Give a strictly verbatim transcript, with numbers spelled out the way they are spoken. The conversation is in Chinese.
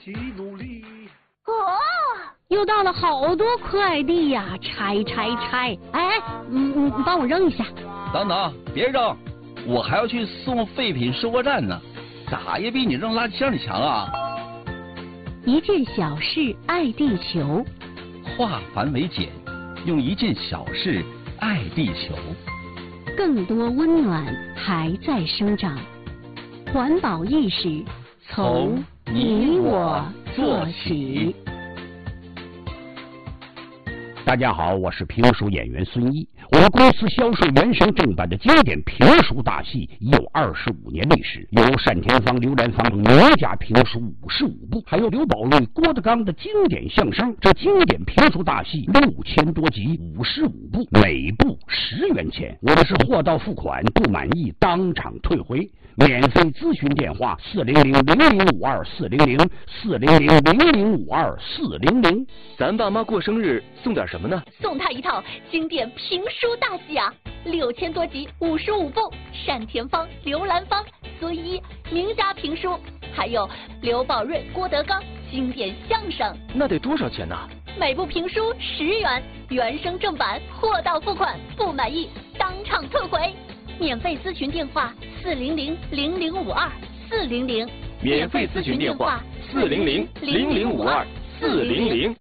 起努力。 哦，又到了好多快递呀，拆拆拆！哎，嗯嗯，你帮我扔一下。 等等，别扔，我还要去送废品收货站呢，咋也比你扔垃圾箱里强啊！ 一件小事爱地球， 化繁为简，用一件小事爱地球。 更多温暖还在生长，环保意识从你我做起。 大家好，我是评书演员孙一。我们公司销售原声正版的经典评书大戏已有二十五年历史，有单田芳、刘兰芳等名家评书五十五部，还有刘宝瑞、郭德纲的经典相声。这经典评书大戏六千多集，五十五部，每部十元钱。我们是货到付款，不满意当场退回。免费咨询电话：四零零零零五二四零零四零零零零五二四零零。 咱爸妈过生日送点什么呢？ 送他一套经典评书大戏啊，六千多集，五十五部，单田芳、刘兰芳、孙一名家评书，还有刘宝瑞、郭德纲经典相声。 那得多少钱呢？ 每部评书十元，原声正版，货到付款，不满意当场退回。免费咨询电话：四零零零零五二四零零。 免费咨询电话：四零零零零五二四零零。